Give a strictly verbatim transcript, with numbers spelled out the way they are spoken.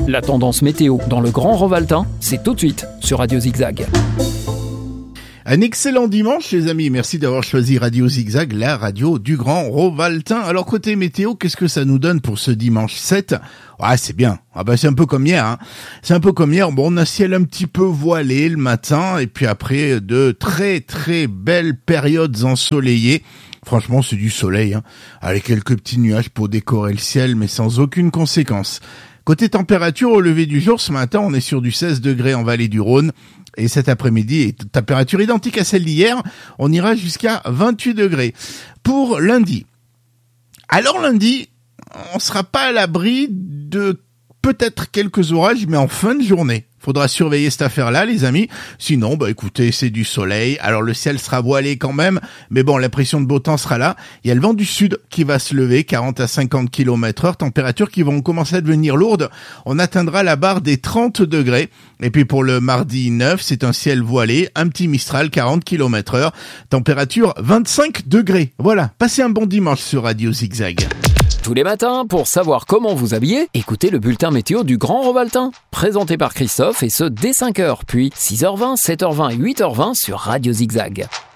La tendance météo dans le Grand Rovaltin, c'est tout de suite sur Radio Zigzag. Un excellent dimanche les amis, merci d'avoir choisi Radio Zigzag, la radio du Grand Rovaltin. Alors côté météo, qu'est-ce que ça nous donne pour ce dimanche sept ? Ah c'est bien, ah bah c'est un peu comme hier, hein. C'est un peu comme hier, bon on a un ciel un petit peu voilé le matin, et puis après de très très belles périodes ensoleillées. Franchement c'est du soleil, hein, avec quelques petits nuages pour décorer le ciel, mais sans aucune conséquence. Côté température, au lever du jour, ce matin, on est sur du seize degrés en vallée du Rhône. Et cet après-midi, température identique à celle d'hier, on ira jusqu'à vingt-huit degrés. Pour lundi. Alors lundi, on sera pas à l'abri de peut-être quelques orages, mais en fin de journée. Faudra surveiller cette affaire-là, les amis. Sinon, bah écoutez, c'est du soleil. Alors le ciel sera voilé quand même, mais bon, l'impression de beau temps sera là. Il y a le vent du sud qui va se lever, quarante à cinquante kilomètres heure, températures qui vont commencer à devenir lourdes. On atteindra la barre des trente degrés. Et puis pour le mardi neuf, c'est un ciel voilé, un petit Mistral, quarante kilomètres heure, température vingt-cinq degrés. Voilà, passez un bon dimanche sur Radio Zigzag. Tous les matins, pour savoir comment vous habiller, écoutez le bulletin météo du Grand Rovaltin, présenté par Christophe, et ce dès cinq heures, puis six heures vingt, sept heures vingt et huit heures vingt sur Radio Zigzag.